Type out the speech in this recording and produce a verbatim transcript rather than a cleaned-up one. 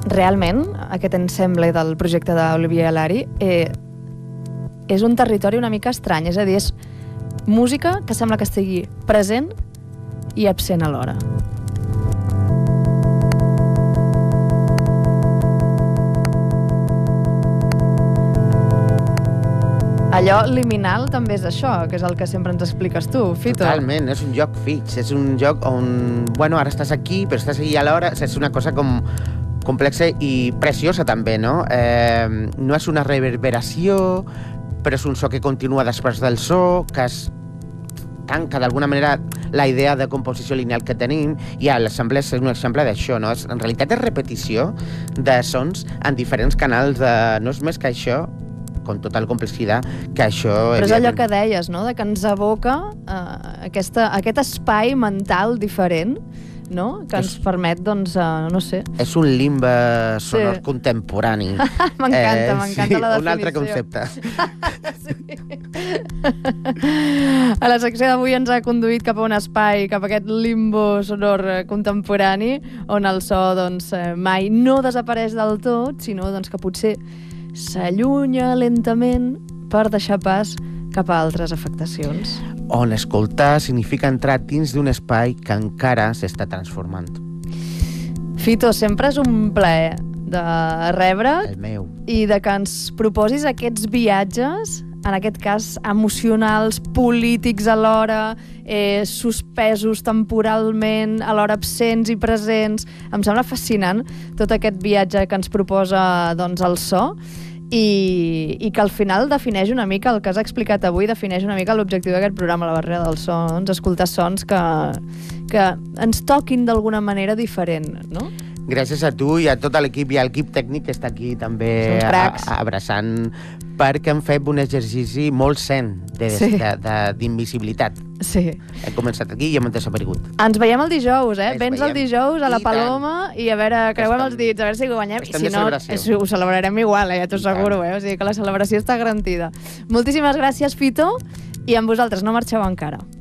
realment, aquest ensemble del projecte d'Olivier Alari eh, és un territori una mica estrany, és a dir, és música que sembla que estigui present i absent alhora. Allò liminal també és això, que és el que sempre ens expliques tu, Fito. Totalment, és un lloc fix, és un lloc on, bueno, ara estàs aquí, però estàs allà alhora, és una cosa com complexa i preciosa també, no? Eh, no és una reverberació, però és un so que continua després del so, que es tanca d'alguna manera la idea de composició lineal que tenim, i l'assemblea és un exemple d'això, no? En realitat és repetició de sons en diferents canals, de... no és més que això, con total complexitat, que això... Però és allò que deies, no?, de que ens evoca uh, aquesta, aquest espai mental diferent, no?, que ens és, permet, doncs, uh, no sé... És un limbe sonor sí. contemporani. M'encanta, eh, m'encanta sí, la definició. Un altre concepte. Sí. A la secció d'avui ens ha conduït cap a un espai, cap a aquest limbo sonor contemporani, on el so, doncs, mai no desapareix del tot, sinó doncs, que potser s'allunya lentament per deixar pas cap a altres afectacions. On escoltar significa entrar dins d'un espai que encara s'està transformant. Fito, sempre és un plaer de rebre't el meu. I de que ens proposis aquests viatges, en aquest cas emocionals, polítics alhora, eh, suspesos temporalment, alhora absents i presents. Em sembla fascinant tot aquest viatge que ens proposa, doncs, el so. I, i que al final defineix una mica, el que has explicat avui, defineix una mica l'objectiu d'aquest programa, La barrera del so, no? Ens escoltar sons que, que ens toquin d'alguna manera diferent, no? Gràcies a tu i a tot l'equip i a l'equip tècnic que està aquí també a, a, abraçant, perquè hem fet un exercici molt sent d'invisibilitat. Sí. Hem començat aquí i hem desaparegut. Ens veiem el dijous, eh? Ens Vens el veiem. dijous a la I Paloma tant. i a veure, creuem Estem- els dits, a veure si guanyem. I estem si de no, celebració. és, ho celebrarem igual, eh? Ja t'ho I tant. asseguro, eh? O sigui que la celebració està garantida. Moltíssimes gràcies, Fito, i amb vosaltres no marxeu encara.